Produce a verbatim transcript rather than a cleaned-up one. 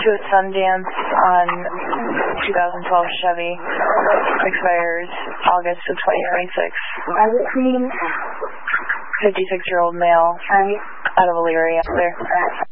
to a Sundance on two thousand twelve Chevy. Expires August of twenty twenty-six. fifty-six-year-old male out of Elyria there.